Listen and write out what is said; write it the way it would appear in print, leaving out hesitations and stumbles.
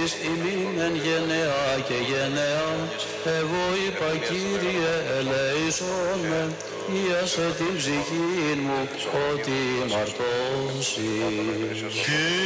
εις ημίν γενεά και γενεά. Εγώ είπα, Κύριε, ελέησόν με, ίασε την ψυχήν μου, ότι μαρτώσει.